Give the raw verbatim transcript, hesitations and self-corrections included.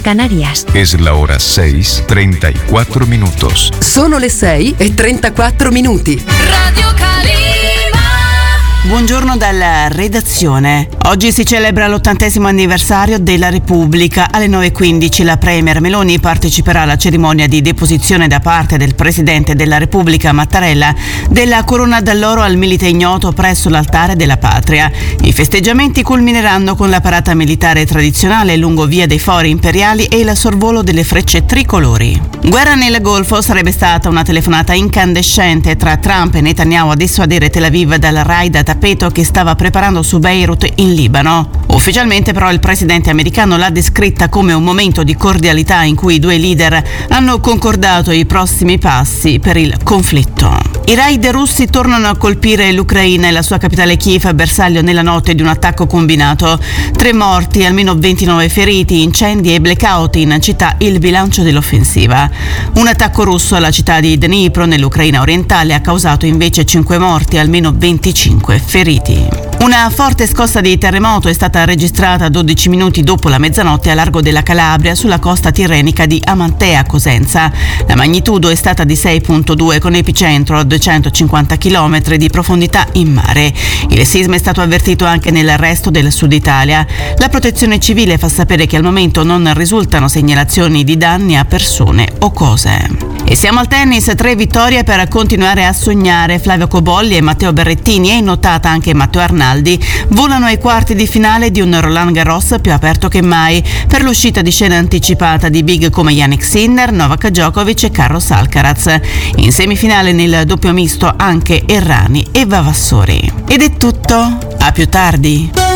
Canarias. Es la hora seis treinta y cuatro minutos. Sono le sei e trentaquattro minuti. Radio Calima. Buongiorno dalla redazione. Oggi si celebra l'ottantesimo anniversario della Repubblica. Alle nove e quindici la Premier Meloni parteciperà alla cerimonia di deposizione da parte del Presidente della Repubblica Mattarella della corona d'alloro al milite ignoto presso l'altare della Patria. I festeggiamenti culmineranno con la parata militare tradizionale lungo via dei Fori Imperiali e il sorvolo delle frecce tricolori. Guerra nel Golfo sarebbe stata una telefonata incandescente tra Trump e Netanyahu a dissuadere Tel Aviv dal raid a tappeto che stava preparando su Beirut in Libano. Ufficialmente però il presidente americano l'ha descritta come un momento di cordialità in cui i due leader hanno concordato i prossimi passi per il conflitto. I raid russi tornano a colpire l'Ucraina e la sua capitale Kiev, bersaglio nella notte di un attacco combinato. Tre morti, almeno ventinove feriti, incendi e blackout in città, il bilancio dell'offensiva. Un attacco russo alla città di Dnipro nell'Ucraina orientale ha causato invece cinque morti e almeno venticinque feriti. Una forte scossa di terremoto è stata registrata dodici minuti dopo la mezzanotte a largo della Calabria sulla costa tirrenica di Amantea Cosenza. La magnitudo è stata di sei virgola due con epicentro a duecentocinquanta chilometri di profondità in mare. Il sisma è stato avvertito anche nel resto del sud Italia. La protezione civile fa sapere che al momento non risultano segnalazioni di danni a persone o cose. E siamo al tennis, tre vittorie per continuare a sognare. Flavio Cobolli e Matteo Berrettini e in notata anche Matteo Arnaldi volano ai quarti di finale di un Roland Garros più aperto che mai per l'uscita di scena anticipata di big come Jannik Sinner, Novak Djokovic e Carlos Alcaraz. In semifinale nel doppio misto anche Errani e Vavassori. Ed è tutto, a più tardi.